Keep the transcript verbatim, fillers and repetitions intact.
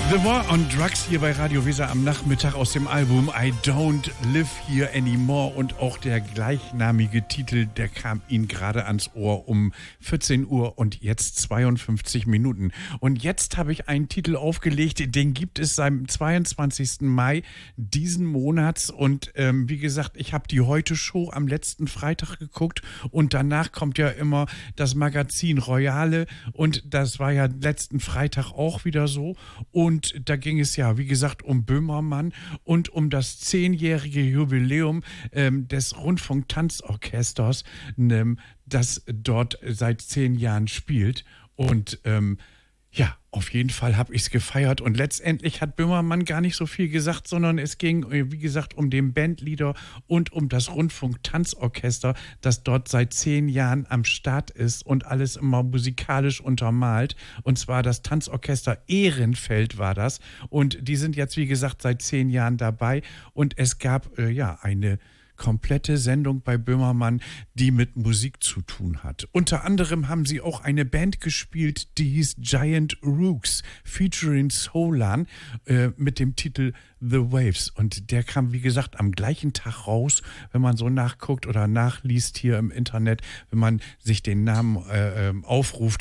The War on Drugs hier bei Radio Weser am Nachmittag aus dem Album I Don't Live Here Anymore, und auch der gleichnamige Titel, der kam Ihnen gerade ans Ohr um vierzehn Uhr und jetzt zweiundfünfzig Minuten. Und jetzt habe ich einen Titel aufgelegt, den gibt es seit zweiundzwanzigsten Mai diesen Monats, und ähm, wie gesagt, ich habe die Heute-Show am letzten Freitag geguckt und danach kommt ja immer das Magazin Royale, und das war ja letzten Freitag auch wieder so. Und Und da ging es ja, wie gesagt, um Böhmermann und um das zehnjährige Jubiläum ähm, des Rundfunk-Tanzorchesters, ähm, das dort seit zehn Jahren spielt. Und ähm, ja, auf jeden Fall habe ich es gefeiert, und letztendlich hat Böhmermann gar nicht so viel gesagt, sondern es ging, wie gesagt, um den Bandleader und um das Rundfunk-Tanzorchester, das dort seit zehn Jahren am Start ist und alles immer musikalisch untermalt, und zwar das Tanzorchester Ehrenfeld war das, und die sind jetzt, wie gesagt, seit zehn Jahren dabei, und es gab äh, ja eine komplette Sendung bei Böhmermann, die mit Musik zu tun hat. Unter anderem haben sie auch eine Band gespielt, die hieß Giant Rooks, featuring Solan, äh, mit dem Titel The Waves. Und der kam, wie gesagt, am gleichen Tag raus, wenn man so nachguckt oder nachliest hier im Internet, wenn man sich den Namen äh, aufruft.